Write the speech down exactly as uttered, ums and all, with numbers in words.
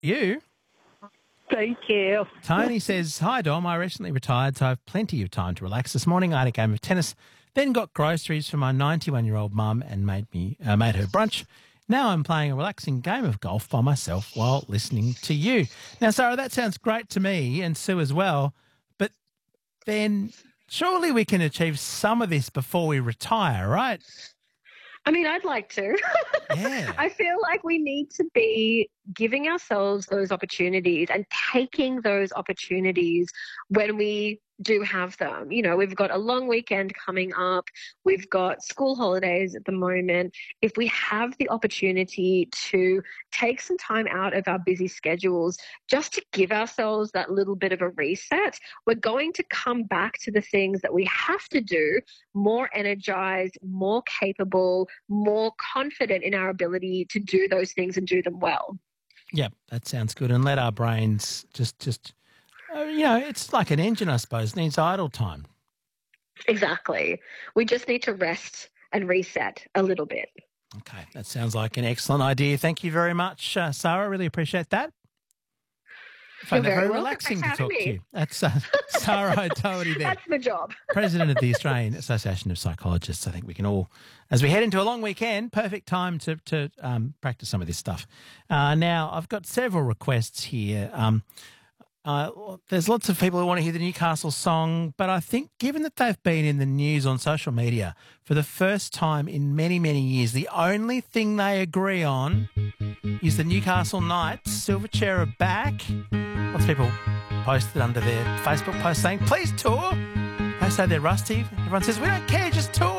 You? Thank you. Tony says, hi, Dom. I recently retired, so I have plenty of time to relax. This morning I had a game of tennis, then got groceries for my ninety-one-year-old mum and made me uh, made her brunch. Now I'm playing a relaxing game of golf by myself while listening to you. Now, Sarah, that sounds great to me and Sue as well, but then surely we can achieve some of this before we retire, right? I mean, I'd like to. Yeah. I feel like we need to be giving ourselves those opportunities and taking those opportunities when we do have them. You know, we've got a long weekend coming up. We've got school holidays at the moment. If we have the opportunity to take some time out of our busy schedules just to give ourselves that little bit of a reset, we're going to come back to the things that we have to do more energized, more capable, more confident in our ability to do those things and do them well. Yep, that sounds good. And let our brains just, just uh, you know, it's like an engine, I suppose, needs idle time. Exactly. We just need to rest and reset a little bit. Okay, that sounds like an excellent idea. Thank you very much, uh, Sarah. Really appreciate that. I find You're that very very welcome. relaxing to Thanks for talk having to me. you. That's uh, Sarah O'Doherty there, That's the job. President of the Australian Association of Psychologists. I think we can all, as we head into a long weekend, perfect time to, to um, practice some of this stuff. Uh, now, I've got several requests here. Um, uh, there's lots of people who want to hear the Newcastle song, but I think given that they've been in the news on social media for the first time in many, many years, the only thing they agree on is the Newcastle Knights, Silverchair are back. Lots of people posted under their Facebook post saying, please tour. They say they're rusty. Everyone says, we don't care, just tour.